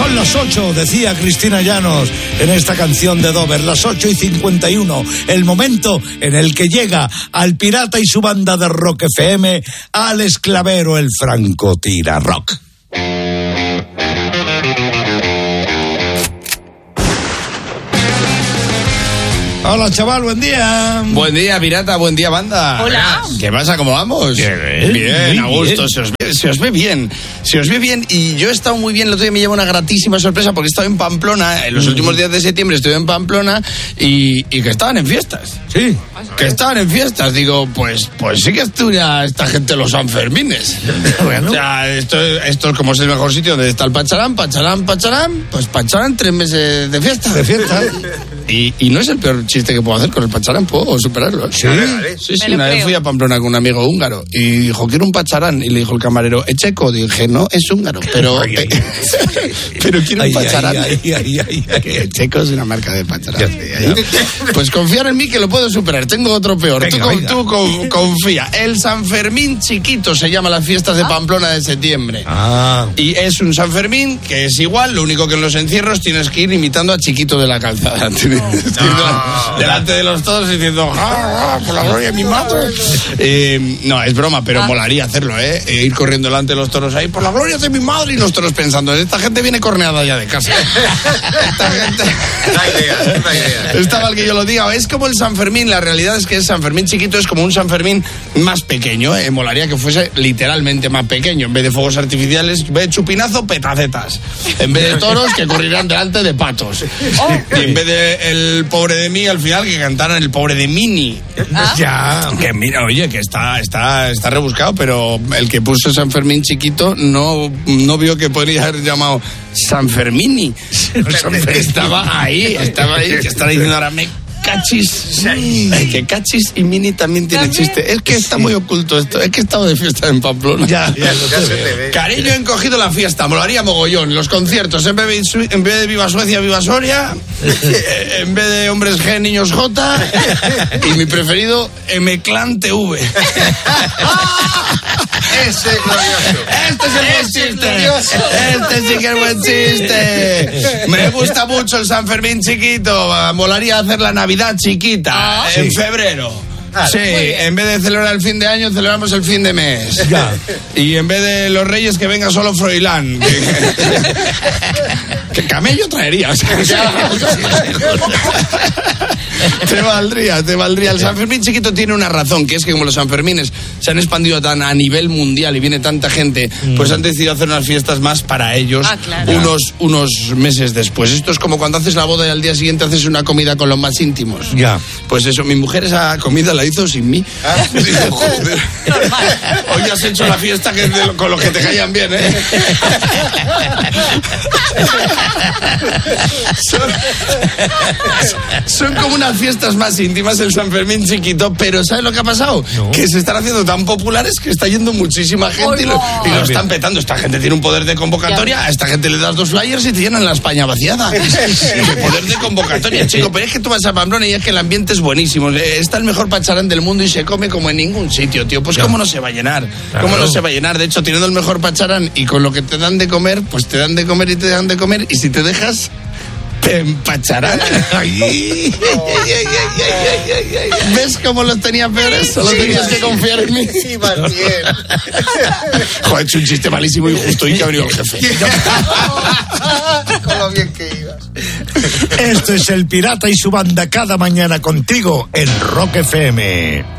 Son las 8, decía Cristina Llanos en esta canción de Dover, las 8:51, el momento en el que llega al pirata y su banda de Rock FM, Alex Clavero, el francotira rock. Hola, chaval, buen día. Buen día, pirata, buen día, banda. Hola. ¿Qué pasa? ¿Cómo vamos? Bien, a gusto. Se os ve bien. Y yo he estado muy bien. El otro día me lleva una gratísima sorpresa porque he estado en Pamplona. En los últimos días de septiembre estuve en Pamplona y que estaban en fiestas. Sí. Que estaban en fiestas. Digo, pues sí que estudia esta gente los Sanfermines. Bueno. O sea, esto es como es el mejor sitio donde está el Pacharán. Pues Pacharán, 3 meses de fiesta. De fiesta. Y no es el peor chiste que puedo hacer con el Pacharán, puedo superarlo. Sí. Sí, una vez fui a Pamplona con un amigo húngaro y dijo, quiero un Pacharán. Y le dijo el camarero, ¿es checo? Dije, no, es húngaro, pero quiero un Pacharán. Checo es una marca de Pacharán. Pues confiar en mí que lo puedo superar. Tengo otro peor. Venga, Tú confía. El San Fermín chiquito se llama las fiestas de Pamplona de septiembre. Y es un San Fermín que es igual, lo único que en los encierros tienes que ir imitando a Chiquito de la Calzada. Delante de los todos diciendo por la gloria de mi madre. No, es broma, pero molaría hacerlo, ir corriendo delante de los toros ahí por la gloria de mi madre y los toros pensando, esta gente viene corneada ya de casa. Esta gente... Da idea. Está mal que yo lo diga. Es como el San Fermín, la realidad es que el San Fermín chiquito es como un San Fermín más pequeño, molaría que fuese literalmente más pequeño. En vez de fuegos artificiales, en vez de chupinazo, petacetas. En vez de toros, que corrieran delante de patos. Y en vez de el pobre de mí, al final, que cantaran el pobre de Mini. Ya, que mira, oye, que está rebuscado, pero el que puso San Fermín chiquito no vio que podría haber llamado San Fermini. Estaba ahí, que estará diciendo ahora cachis. Que cachis y Mini también tiene chiste. Es que está muy oculto esto. Es que he estado de fiesta en Pamplona. Ya se te ve. Cariño, he encogido la fiesta. Molaría mogollón. Los conciertos. En vez de Viva Suecia, Viva Soria. En vez de Hombres G, Niños J. Y mi preferido, M-Clan TV. Ese es glorioso. Este es el buen chiste. Este sí que es buen chiste. Me gusta mucho el San Fermín chiquito. Molaría hacer la Navidad chiquita en febrero. Sí, en vez de celebrar el fin de año, celebramos el fin de mes. Ya. Y en vez de los Reyes, que venga solo Froilán. Que camello traerías. Te valdría. El San Fermín chiquito tiene una razón, que es que como los Sanfermines se han expandido tan a nivel mundial y viene tanta gente, pues han decidido hacer unas fiestas más para ellos unos meses después. Esto es como cuando haces la boda y al día siguiente haces una comida con los más íntimos. Ya. Pues eso, mi mujer esa comida la hizo sin mí. Dice, joder, hoy has hecho la fiesta con los que te callan bien, Son como unas fiestas más íntimas el San Fermín chiquito, pero ¿sabes lo que ha pasado? No. Que se están haciendo tan populares que está yendo muchísima gente y lo están petando. Esta gente tiene un poder de convocatoria, a esta gente le das 2 flyers y te llenan la España vaciada. El poder de convocatoria, chico, pero es que tú vas a Pamplona y es que el ambiente es buenísimo. Está el mejor Pacharán del mundo y se come como en ningún sitio, tío. Pues ¿cómo no se va a llenar? ¿Cómo no se va a llenar? De hecho, teniendo el mejor Pacharán y con lo que te dan de comer, pues te dan de comer y te dan de comer, y si te dejas, te empacharán. ¿Ves cómo los tenía peores? Solo tenías que confiar en mí. Sí, Martín. Joder, he hecho un chiste malísimo y justo hoy que ha venido el jefe. Con lo bien que ibas. Esto es El Pirata y su banda cada mañana contigo en Rock FM.